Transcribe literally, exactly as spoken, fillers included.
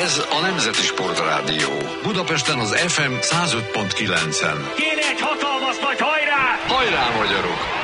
Ez a Nemzeti Sportrádió. Budapesten az ef em száz öt pont kilencen. Kéne egy hatalmas nagy hajrá! Hajrá, magyarok!